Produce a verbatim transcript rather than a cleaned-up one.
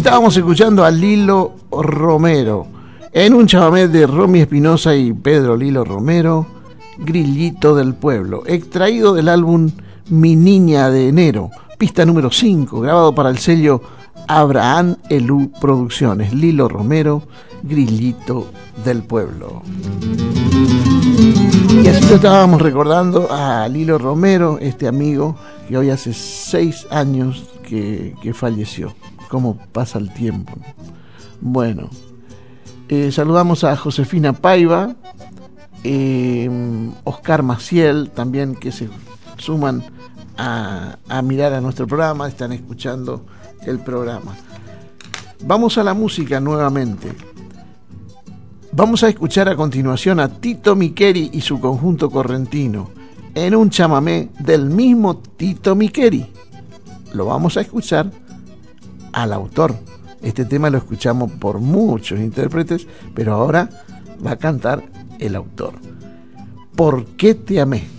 Estábamos escuchando a Lilo Romero en un chamamé de Romy Espinosa y Pedro Lilo Romero, Grillito del Pueblo, extraído del álbum Mi Niña de Enero, pista número cinco, grabado para el sello Abraham Elú Producciones. Lilo Romero, Grillito del Pueblo. Y así lo estábamos recordando a Lilo Romero, este amigo que hoy hace seis años que, que falleció. Cómo pasa el tiempo. Bueno, eh, saludamos a Josefina Paiva, eh, Oscar Maciel, también, que se suman a, a mirar a nuestro programa, están escuchando el programa. Vamos a la música nuevamente. Vamos a escuchar a continuación a Tito Miqueri y su conjunto correntino en un chamamé del mismo Tito Miqueri. Lo vamos a escuchar al autor. Este tema lo escuchamos por muchos intérpretes, pero ahora va a cantar el autor. ¿Por qué te amé?